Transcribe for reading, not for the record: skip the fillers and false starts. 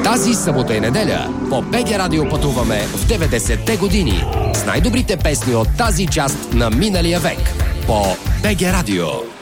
Тази събота и неделя по БГ Радио пътуваме в 90-те години с най-добрите песни от тази част на миналия век по БГ Радио.